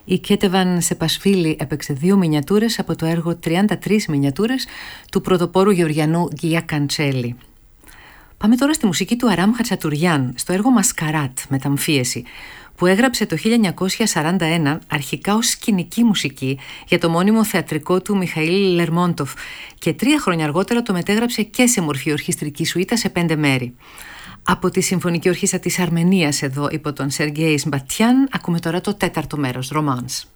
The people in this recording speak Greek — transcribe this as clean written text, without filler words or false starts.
Η Κέτεβαν Σεπασφίλη έπαιξε 2 μινιατούρες από το έργο 33 μινιατούρες του πρωτοπόρου Γεωργιανού Γκία Καντσέλη. Πάμε τώρα στη μουσική του Αράμ Χατσατουριάν, στο έργο Μασκαράτ, Μεταμφίεση, που έγραψε το 1941 αρχικά ως σκηνική μουσική για το μόνιμο θεατρικό του Μιχαήλ Λερμόντοφ και 3 χρόνια αργότερα το μετέγραψε και σε μορφή ορχιστρική σουίτα σε 5 μέρη. Από τη Συμφωνική Ορχήστρα της Αρμενίας εδώ υπό τον Σεργέη Μπατιάν ακούμε τώρα το 4ο μέρος, Romance.